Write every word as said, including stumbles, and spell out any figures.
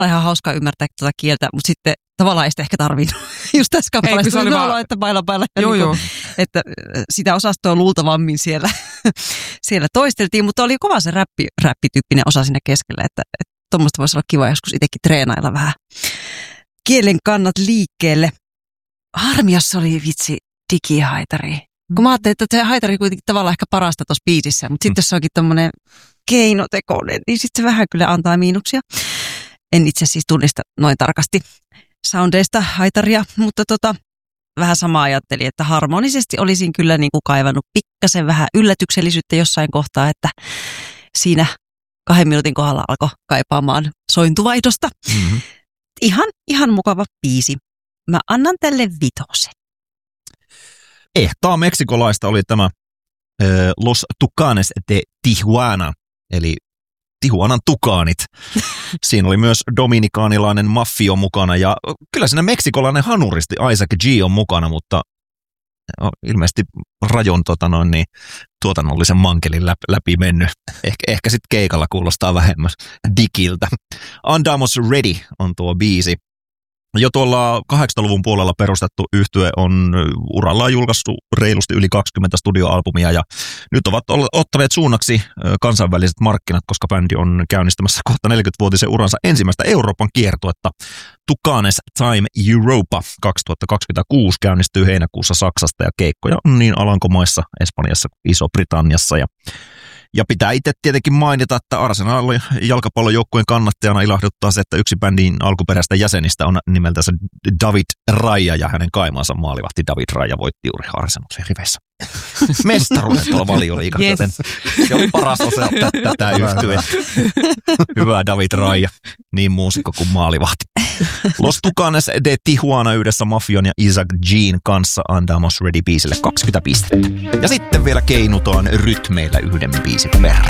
ihan hauskaa ymmärtää tuota kieltä, mutta sitten tavallaan ei sitä ehkä tarvinnut. Just tässä kappaleessa Ei, oli vaan... olo, että pailla pailla. Joo, niin joo. kuin, että sitä osastoa luultavammin siellä, siellä toisteltiin, mutta oli kova se räppi, räppityyppinen osa siinä keskellä, että, että tuommoista voisi olla kiva joskus itsekin treenailla vähän kielen kannat liikkeelle. Harmi, jos se oli vitsi digihaitari. Kun mä ajattelin, että se haitari kuitenkin tavallaan ehkä parasta tuossa biisissä, mutta sitten jos se onkin tommoinen keinotekoinen, niin sitten se vähän kyllä antaa miinuksia. En itse siis tunnista noin tarkasti soundeista haitaria, mutta tota, vähän sama ajattelin, että harmonisesti olisin kyllä niin kuin kaivannut pikkasen vähän yllätyksellisyyttä jossain kohtaa, että siinä kahden minuutin kohdalla alkoi kaipaamaan sointuvaihdosta. Mm-hmm. Ihan, ihan mukava biisi. Mä annan tälle vitosen. Ehtaa meksikolaista oli tämä äh, Los Tucanes de Tijuana, eli Tijuanan tukaanit. Siinä oli myös dominikaanilainen maffio mukana ja kyllä siinä meksikolainen hanuristi Isaac G on mukana, mutta ilmeisesti rajon tota noin, niin, tuotannollisen mankelin läpi, läpi mennyt. Ehkä, ehkä sitten keikalla kuulostaa vähemmän digiltä. Andamos Ready on tuo biisi. Jo tuolla kahdeksankymmentäluvun puolella perustettu yhtye on urallaan julkaistu reilusti yli kaksikymmentä studioalbumia ja nyt ovat ottaneet suunnaksi kansainväliset markkinat, koska bändi on käynnistämässä kohta neljäkymmenvuotisen uransa ensimmäistä Euroopan kiertuetta. Tucanes Time Europa kaksituhattakaksikymmentäkuusi käynnistyy heinäkuussa Saksasta ja keikkoja on niin Alankomaissa, Espanjassa kuin Iso-Britanniassa ja Ja pitää itse tietenkin mainita, että Arsenalin jalkapallojoukkueen kannattajana ilahduttaa se, että yksi bändin alkuperäistä jäsenistä on nimeltänsä David Raya ja hänen kaimaansa maalivahti David Raya voitti juuri Arsenalin riveissä. Mestaruudet tuolla Valioliigassa. Yes. Se on paras osa tätä yhtyä. Hyvä David Raya, niin muusikko kuin maalivahti. Los Tucanes de Tijuana yhdessä Mafion ja Isaac G:n kanssa Andamos Ready biisille kaksikymmentä pistettä. Ja sitten vielä keinutaan rytmeillä yhden biisin verran.